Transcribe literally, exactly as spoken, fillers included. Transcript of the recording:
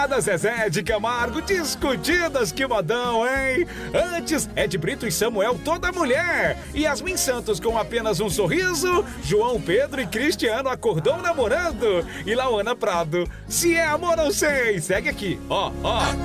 Zezé de Camargo, discutidas, que modão, hein? Antes, Ed Brito e Samuel, toda mulher. Yasmin Santos com apenas um sorriso. João Pedro e Cristiano acordou namorando. E Lauana Prado, se é amor ou sei. Segue aqui, ó, ó.